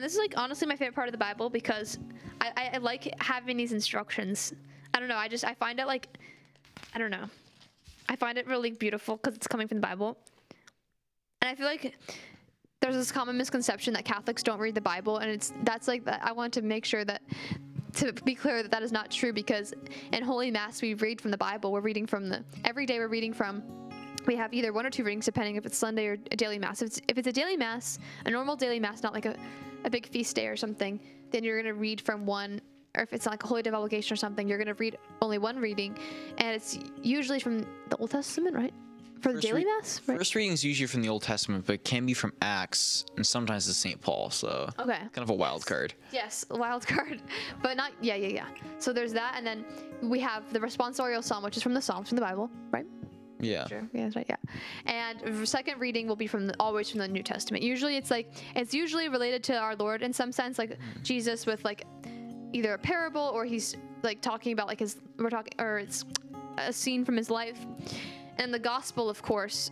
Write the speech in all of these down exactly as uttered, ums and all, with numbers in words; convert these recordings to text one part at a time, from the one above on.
this is like honestly my favorite part of the Bible because I, I, I like having these instructions. I don't know. I just I find it like I don't know. I find it really beautiful because it's coming from the Bible, and I feel like there's this common misconception that Catholics don't read the Bible, and it's that's like that. I want to make sure that to be clear that that is not true because in Holy Mass we read from the Bible. We're reading from the every day. We're reading from. We have either one or two readings depending if it's Sunday or a daily Mass. If it's, if it's a daily Mass, a normal daily Mass, not like a, a big feast day or something, then you're going to read from one, or if it's like a Holy Day of Obligation or something, you're going to read only one reading, and it's usually from the Old Testament, right? For the daily re- Mass? Right? First reading is usually from the Old Testament, but it can be from Acts, and sometimes it's Saint Paul, so Okay. kind of a wild card. Yes, a wild card, but not, yeah, yeah, yeah. So there's that, and then we have the responsorial psalm, which is from the Psalms from the Bible, right? Yeah. Sure. Yeah, that's right. Yeah. And the second reading will be from the, always from the New Testament. Usually it's like, it's usually related to our Lord in some sense, like Jesus with like either a parable or he's like talking about like his, we're talking, or it's a scene from his life. And the gospel, of course,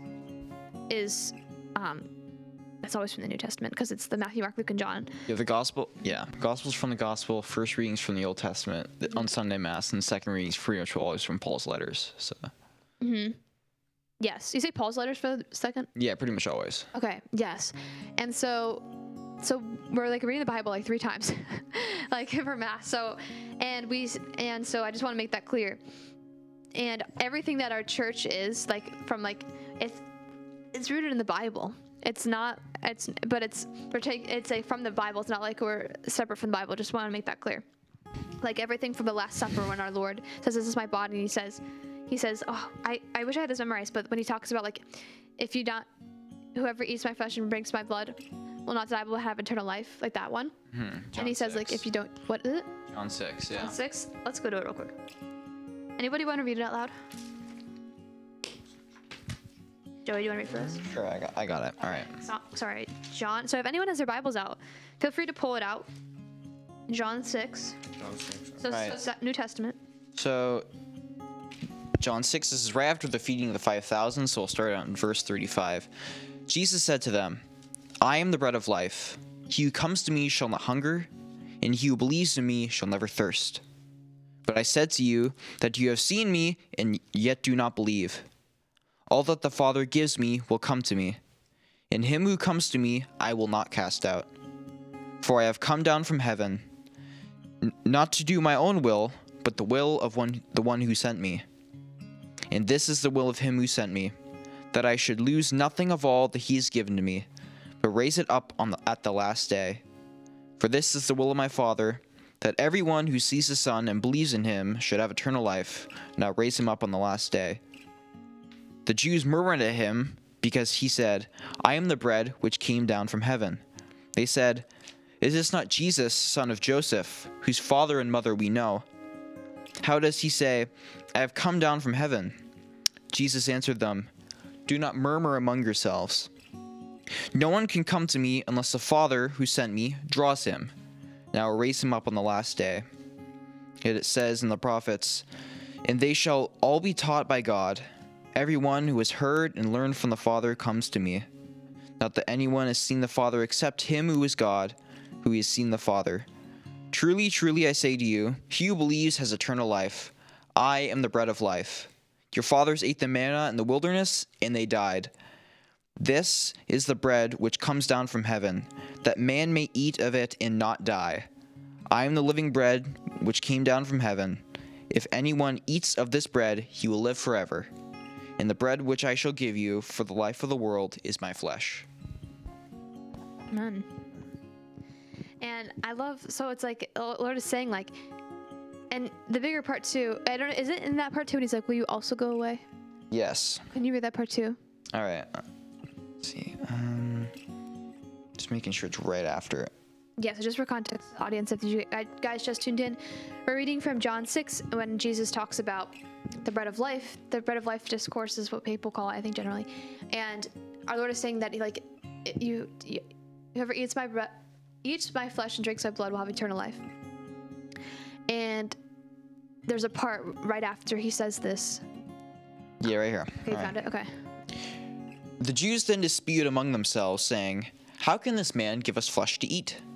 is, um, that's always from the New Testament because it's the Matthew, Mark, Luke, and John. Yeah, the gospel, yeah. Gospel's from the gospel, first readings from the Old Testament mm-hmm. on Sunday Mass, and the second readings pretty much always from Paul's letters, so. Mm-hmm. Yes. You say Paul's letters for the second? Yeah, pretty much always. Okay. Yes. And so, so we're like reading the Bible like three times, like for Mass. So, and we, and so I just want to make that clear. And everything that our church is like from like, it's, it's rooted in the Bible. It's not, it's, but it's, we're taking, it's a from the Bible. It's not like we're separate from the Bible. Just want to make that clear. Like everything from the Last Supper when our Lord says, this is my body. And he says, He says, oh, I, I wish I had this memorized, but when he talks about, like, if you don't, whoever eats my flesh and drinks my blood will not die, but will have eternal life, like that one. Mm-hmm. And he says, six. like, if you don't, what is it? John six, yeah. John six? Let's go to it real quick. Anybody want to read it out loud? Joey, do you want to read for us? Sure, I got, I got it. All right. So, sorry, John. So if anyone has their Bibles out, feel free to pull it out. John six. John six. So, Right. so New Testament. So, John six, this is right after the feeding of the five thousand, so we'll start out in verse thirty-five. Jesus said to them, I am the bread of life. He who comes to me shall not hunger, and he who believes in me shall never thirst. But I said to you that you have seen me, and yet do not believe. All that the Father gives me will come to me, and him who comes to me I will not cast out. For I have come down from heaven, n- not to do my own will, but the will of one, the one who sent me. And this is the will of him who sent me, that I should lose nothing of all that he has given to me, but raise it up on the, at the last day. For this is the will of my Father, that everyone who sees the Son and believes in him should have eternal life, and I'll raise him up on the last day. The Jews murmured at him, because he said, I am the bread which came down from heaven. They said, Is this not Jesus, son of Joseph, whose father and mother we know? How does he say, I have come down from heaven? Jesus answered them, Do not murmur among yourselves. No one can come to me unless the Father who sent me draws him. And I will raise him up on the last day. Yet it says in the prophets, And they shall all be taught by God. Everyone who has heard and learned from the Father comes to me. Not that anyone has seen the Father except him who is God, who has seen the Father. Truly, truly, I say to you, he who believes has eternal life. I am the bread of life. Your fathers ate the manna in the wilderness, and they died. This is the bread which comes down from heaven, that man may eat of it and not die. I am the living bread which came down from heaven. If anyone eats of this bread, he will live forever. And the bread which I shall give you for the life of the world is my flesh. Amen. And I love, so it's like, the Lord is saying, like, and the bigger part too, I don't know, is it in that part too when he's like, will you also go away? Yes. Can you read that part too? All right. Let's see. Um, just making sure it's right after it. Yeah, so just for context, audience, if you guys just tuned in, we're reading from John six when Jesus talks about the bread of life. The bread of life discourse is what people call it, I think, generally. And our Lord is saying that, like, you, you whoever eats my bread, eats my flesh and drinks my blood will have eternal life. And there's a part right after he says this. Yeah, right here. Okay, you All found right. it? Okay. The Jews then disputed among themselves, saying, How can this man give us flesh to eat?